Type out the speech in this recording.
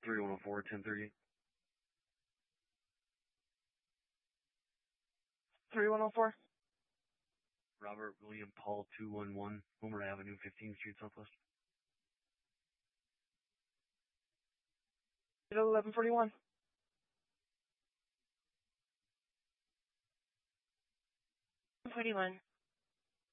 3104 1030. 3104. Robert William Paul 211, Homer Avenue, 15th Street Southwest. 1141. 41.